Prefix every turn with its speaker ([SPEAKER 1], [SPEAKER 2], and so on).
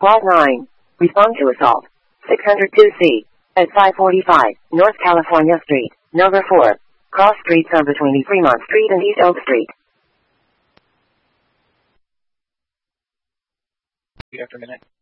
[SPEAKER 1] Lot 9. Respond to assault. 602C. At 545 North California Street, number 4. Cross streets are between Fremont Street and East Oak Street.
[SPEAKER 2] After midnight.